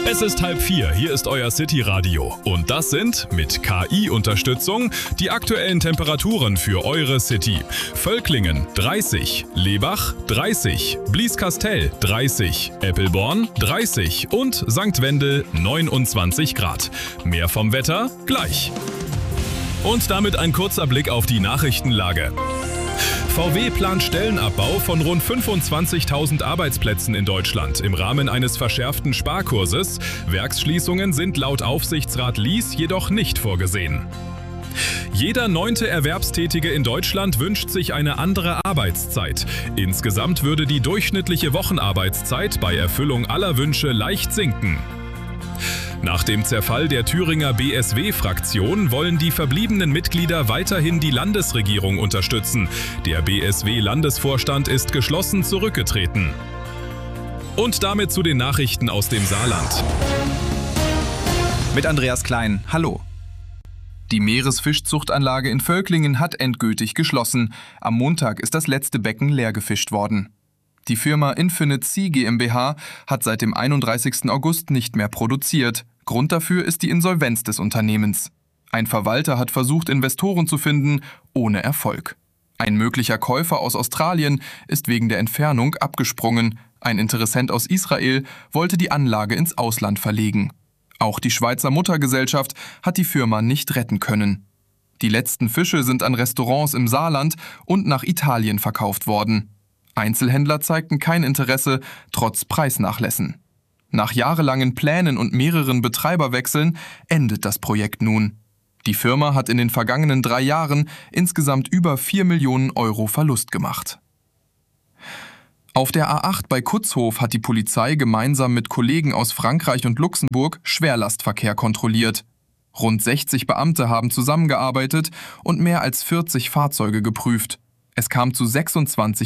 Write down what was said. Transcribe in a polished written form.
Es ist 3:30, hier ist euer City-Radio. Und das sind, mit KI-Unterstützung, die aktuellen Temperaturen für eure City. Völklingen 30, Lebach 30, Blieskastel 30, Eppelborn 30 und St. Wendel 29 Grad. Mehr vom Wetter gleich. Und damit ein kurzer Blick auf die Nachrichtenlage. VW plant Stellenabbau von rund 25.000 Arbeitsplätzen in Deutschland im Rahmen eines verschärften Sparkurses. Werksschließungen sind laut Aufsichtsrat Lies jedoch nicht vorgesehen. Jeder 9. Erwerbstätige in Deutschland wünscht sich eine andere Arbeitszeit. Insgesamt würde die durchschnittliche Wochenarbeitszeit bei Erfüllung aller Wünsche leicht sinken. Nach dem Zerfall der Thüringer BSW-Fraktion wollen die verbliebenen Mitglieder weiterhin die Landesregierung unterstützen. Der BSW-Landesvorstand ist geschlossen zurückgetreten. Und damit zu den Nachrichten aus dem Saarland. Mit Andreas Klein, hallo. Die Meeresfischzuchtanlage in Völklingen hat endgültig geschlossen. Am Montag ist das letzte Becken leer gefischt worden. Die Firma Infinite Sea GmbH hat seit dem 31. August nicht mehr produziert. Grund dafür ist die Insolvenz des Unternehmens. Ein Verwalter hat versucht, Investoren zu finden, ohne Erfolg. Ein möglicher Käufer aus Australien ist wegen der Entfernung abgesprungen. Ein Interessent aus Israel wollte die Anlage ins Ausland verlegen. Auch die Schweizer Muttergesellschaft hat die Firma nicht retten können. Die letzten Fische sind an Restaurants im Saarland und nach Italien verkauft worden. Einzelhändler zeigten kein Interesse, trotz Preisnachlässen. Nach jahrelangen Plänen und mehreren Betreiberwechseln endet das Projekt nun. Die Firma hat in den vergangenen 3 Jahren insgesamt über 4 Millionen Euro Verlust gemacht. Auf der A8 bei Kutzhof hat die Polizei gemeinsam mit Kollegen aus Frankreich und Luxemburg Schwerlastverkehr kontrolliert. Rund 60 Beamte haben zusammengearbeitet und mehr als 40 Fahrzeuge geprüft. Es kam zu 26